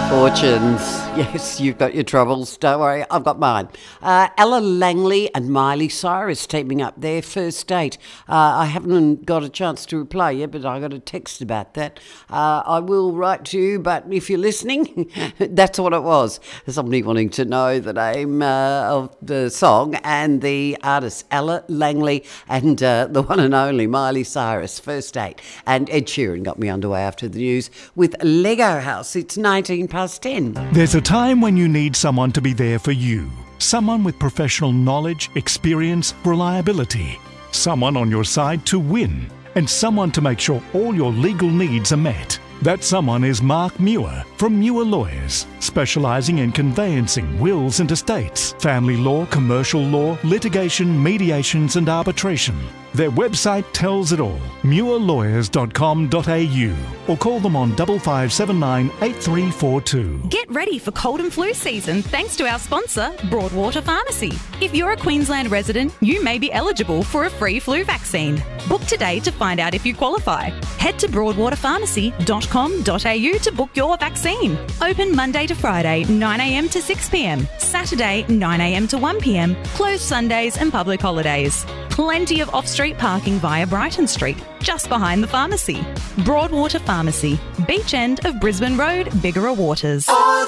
Fortunes. Yes, you've got your troubles. Don't worry, I've got mine. Ella Langley and Miley Cyrus teaming up their first date. I haven't got a chance to reply yet, but I got a text about that. I will write to you, but if you're listening, that's what it was. Somebody wanting to know the name of the song and the artist, Ella Langley and the one and only Miley Cyrus, first date. And Ed Sheeran got me underway after the news with Lego House. It's 19 past 10. There's a time when you need someone to be there for you. Someone with professional knowledge, experience, reliability. Someone on your side to win. And someone to make sure all your legal needs are met. That someone is Mark Muir from Muir Lawyers, specialising in conveyancing, wills and estates, family law, commercial law, litigation, mediations and arbitration. Their website tells it all, muirlawyers.com.au, or call them on 5579 8342. Get ready for cold and flu season thanks to our sponsor, Broadwater Pharmacy. If you're a Queensland resident, you may be eligible for a free flu vaccine. Book today to find out if you qualify. Head to broadwaterpharmacy.com.au to book your vaccine. Open Monday to Friday, 9am to 6pm. Saturday, 9am to 1pm. Closed Sundays and public holidays. Plenty of off-street parking via Brighton Street, just behind the pharmacy. Broadwater Pharmacy, beach end of Brisbane Road, Bigara Waters.